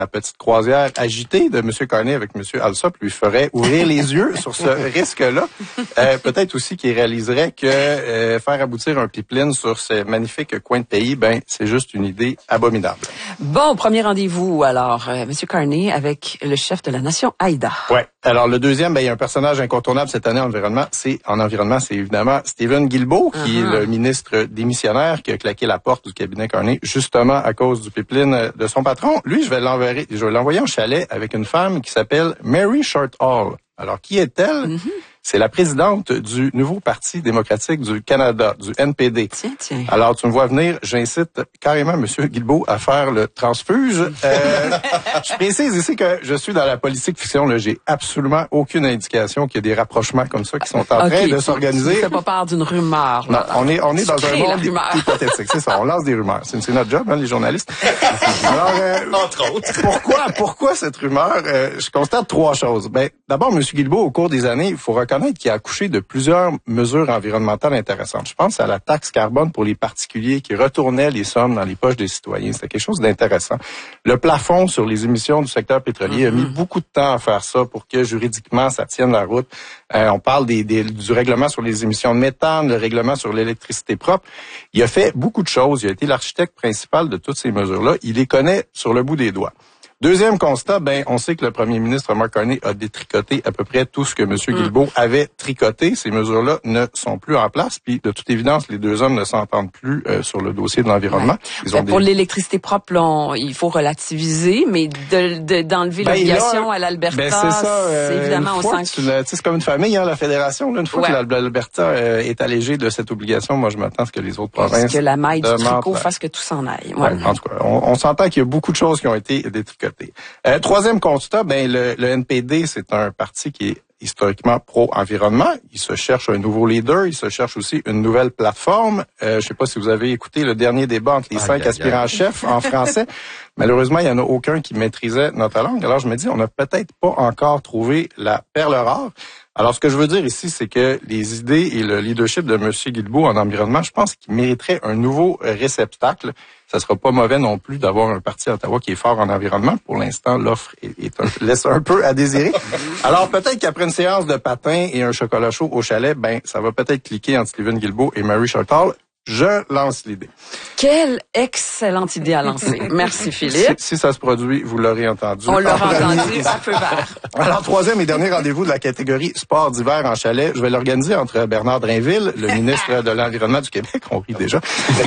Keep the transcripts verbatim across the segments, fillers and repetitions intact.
La petite croisière agitée de M. Carney avec M. Alsop lui ferait ouvrir les yeux sur ce risque-là. Euh, peut-être aussi qu'il réaliserait que euh, faire aboutir un pipeline sur ces magnifiques coins de pays, ben c'est juste une idée abominable. Bon, premier rendez-vous alors, euh, M. Carney avec le chef de la nation, Haïda. Ouais. Alors le deuxième, ben il y a un personnage incontournable cette année en environnement, c'est en environnement, c'est évidemment Stephen Guilbeault, uh-huh. qui est le ministre démissionnaire qui a claqué la porte du cabinet Carney justement à cause du pipeline de son patron. Lui, je vais l'envoyer Je vais l'envoyer en chalet avec une femme qui s'appelle Mary Shortall. Alors, qui est-elle? Mm-hmm. C'est la présidente du nouveau Parti démocratique du Canada, du N P D. Tiens, tiens. Alors, tu me vois venir, j'incite carrément M. Guilbeault à faire le transfuge. Euh, je précise ici que je suis dans la politique fiction. Là, j'ai absolument aucune indication qu'il y a des rapprochements comme ça qui sont en okay. train de s'organiser. Ça pas part d'une rumeur. Là. Non, on est, on est dans un monde hypothétique. C'est ça, on lance des rumeurs. C'est, c'est notre job, hein, les journalistes. Alors, euh, entre autres. Pourquoi, pourquoi cette rumeur? Euh, je constate trois choses. Ben, d'abord, M. Guilbeault, au cours des années, il faut reconnaître qu'il a accouché de plusieurs mesures environnementales intéressantes. Je pense à la taxe carbone pour les particuliers qui retournait les sommes dans les poches des citoyens. C'était quelque chose d'intéressant. Le plafond sur les émissions du secteur pétrolier mm-hmm. a mis beaucoup de temps à faire ça pour que juridiquement ça tienne la route. Euh, on parle des, des, du règlement sur les émissions de méthane, le règlement sur l'électricité propre. Il a fait beaucoup de choses. Il a été l'architecte principal de toutes ces mesures-là. Il les connaît sur le bout des doigts. Deuxième constat, ben on sait que le premier ministre Mark Carney a détricoté à peu près tout ce que M. Mm. Guilbeault avait tricoté. Ces mesures-là ne sont plus en place. Puis de toute évidence, les deux hommes ne s'entendent plus euh, sur le dossier de l'environnement. Ouais. Ils ont ben, des... Pour l'électricité propre, là, on, il faut relativiser, mais de, de, d'enlever ben, l'obligation a... à l'Alberta, ben, c'est, ça, euh, c'est évidemment au cinq. C'est comme une famille, hein, la fédération. Là, une fois ouais. que l'Alberta euh, est allégée de cette obligation, moi je m'attends à ce que les autres provinces... Parce que la maille du tricot fasse que tout s'en aille. Ouais. Ouais, en tout cas, on, on s'entend qu'il y a beaucoup de choses qui ont été détricotées. Euh, Troisième constat, ben le, le N P D, c'est un parti qui est historiquement pro-environnement. Il se cherche un nouveau leader, il se cherche aussi une nouvelle plateforme. Euh, je ne sais pas si vous avez écouté le dernier débat entre les ah, cinq aspirants-chefs en français. Malheureusement, il n'y en a aucun qui maîtrisait notre langue. Alors, je me dis, on n'a peut-être pas encore trouvé la perle rare. Alors, ce que je veux dire ici, c'est que les idées et le leadership de M. Guilbeault en environnement, je pense qu'il mériterait un nouveau réceptacle. Ça sera pas mauvais non plus d'avoir un parti à Ottawa qui est fort en environnement. Pour l'instant, l'offre est, est un, laisse un peu à désirer. Alors, peut-être qu'après une séance de patins et un chocolat chaud au chalet, ben, ça va peut-être cliquer entre Stephen Guilbeault et Mary Shortall. Je lance l'idée. Quelle excellente idée à lancer. Merci, Philippe. Si, si ça se produit, vous l'aurez entendu. On l'aura entendu à feu vert. Alors, troisième et dernier rendez-vous de la catégorie sport d'hiver en chalet. Je vais l'organiser entre Bernard Drainville, le ministre de l'Environnement du Québec, on rit déjà,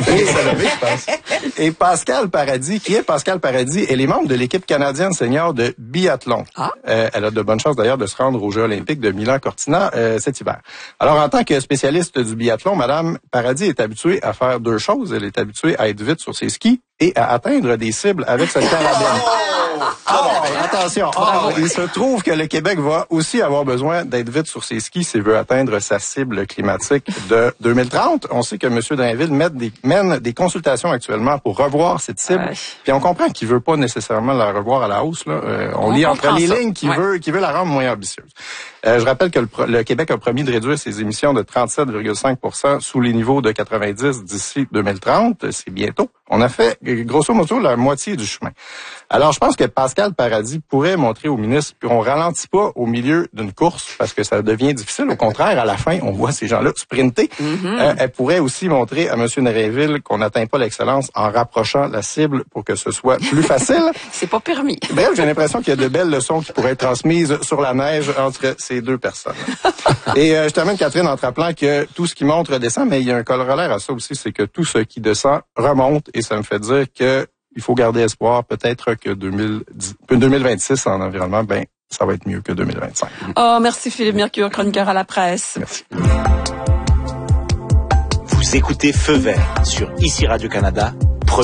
et, et Pascal Paradis, qui est Pascal Paradis. Elle est membre de l'équipe canadienne senior de biathlon. Ah. Euh, elle a de bonnes chances d'ailleurs de se rendre aux Jeux olympiques de Milan-Cortina euh, cet hiver. Alors, en tant que spécialiste du biathlon, Madame Paradis est habituée à faire deux choses. Elle est habituée à être vite sur ses skis et à atteindre des cibles avec cette carabine. Oh, attention, oh, il se trouve que le Québec va aussi avoir besoin d'être vite sur ses skis s'il veut atteindre sa cible climatique de deux mille trente. On sait que M. Drainville mène des, mène des consultations actuellement pour revoir cette cible. Ouais. Puis on comprend qu'il veut pas nécessairement la revoir à la hausse. Là. Euh, on, on lit entre les ça. lignes qu'il ouais. veut, qu'il veut la rendre moins ambitieuse. Euh, je rappelle que le, le Québec a promis de réduire ses émissions de trente-sept virgule cinq pour cent sous les niveaux de quatre-vingt-dix d'ici deux mille trente. C'est bientôt. On a fait, grosso modo, la moitié du chemin. Alors, je pense que Pascal Paradis pourrait montrer au ministre qu'on ralentit pas au milieu d'une course parce que ça devient difficile. Au contraire, à la fin, on voit ces gens-là sprinter. Mm-hmm. Euh, elle pourrait aussi montrer à M. Drainville qu'on n'atteint pas l'excellence en rapprochant la cible pour que ce soit plus facile. C'est pas permis. Bref, j'ai l'impression qu'il y a de belles leçons qui pourraient être transmises sur la neige entre ces deux personnes. Et euh, je termine, Catherine, en te rappelant que tout ce qui monte redescend, mais il y a un corollaire à ça aussi, c'est que tout ce qui descend remonte. Et ça me fait dire que il faut garder espoir. Peut-être que deux mille vingt-six en environnement, ben ça va être mieux que deux mille vingt-cinq. Oh, merci Philippe Mercure, chroniqueur à la presse. Merci. Vous écoutez Feu vert sur Ici Radio-Canada